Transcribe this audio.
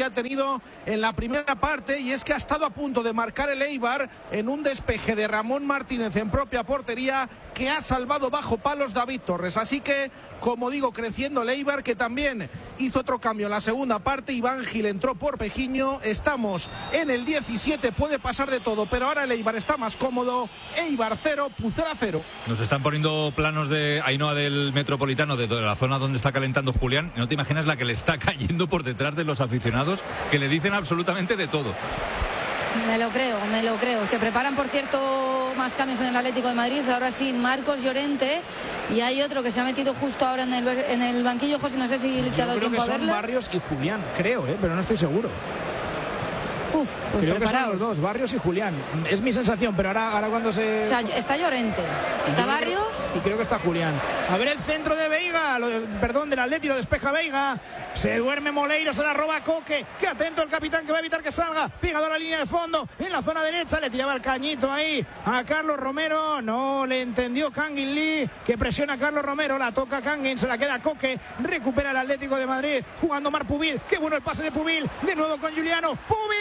que ha tenido en la primera parte, y es que ha estado a punto de marcar el Eibar en un despeje de Ramón Martínez en propia portería, que ha salvado bajo palos David Torres. Así que, como digo, creciendo el Eibar, que también hizo otro cambio en la segunda parte. Iván Gil entró por Pejiño. Estamos en el 17, puede pasar de todo, pero ahora el Eibar está más cómodo. Eibar 0, Pucela 0. Nos están poniendo planos de Ainhoa del Metropolitano, de la zona donde está calentando Julián. No te imaginas la que le está cayendo por detrás de los aficionados, que le dicen absolutamente de todo. Me lo creo. Se preparan, por cierto, más cambios en el Atlético de Madrid. Ahora sí, Marcos Llorente. Y hay otro que se ha metido justo ahora en el banquillo. José, no sé si te ha dado tiempo a verlo. Yo creo que son Barrios y Julián, creo, pero no estoy seguro. Pues creo preparaos. que son los dos, Barrios y Julián. Es mi sensación, pero ahora cuando se... O sea, está Llorente, está Barrios... Y creo que está Julián. A ver el centro de Veiga, del Atleti, lo despeja Veiga. Se duerme Moleiro, se la roba Coque. Qué atento el capitán, que va a evitar que salga. Pegado a la línea de fondo, en la zona derecha. Le tiraba el cañito ahí a Carlos Romero. No le entendió Kangin Lee, que presiona a Carlos Romero. La toca Kangin, se la queda Coque. Recupera el Atlético de Madrid, jugando Marc Pubil. Qué bueno el pase de Pubil. De nuevo con Juliano. Pubil.